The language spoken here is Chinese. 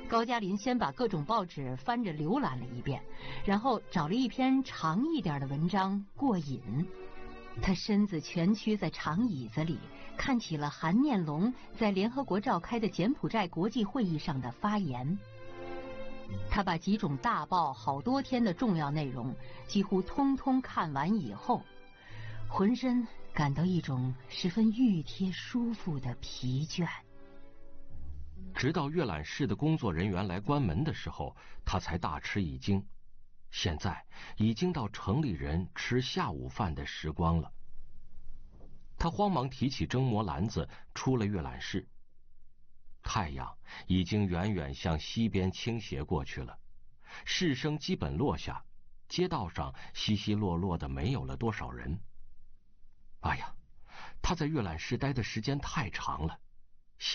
高加林先把各种报纸翻着浏览了一遍，然后找了一篇长一点的文章过瘾。他身子蜷曲在长椅子里，看起了韩念龙在联合国召开的柬埔寨国际会议上的发言。他把几种大报好多天的重要内容几乎通通看完以后，浑身感到一种十分熨帖舒服的疲倦。 直到阅览室的工作人员来关门的时候，他才大吃一惊。现在已经到城里人吃下午饭的时光了。他慌忙提起蒸馍篮子出了阅览室。太阳已经远远向西边倾斜过去了，市声基本落下，街道上稀稀落落的没有了多少人。哎呀，他在阅览室待的时间太长了，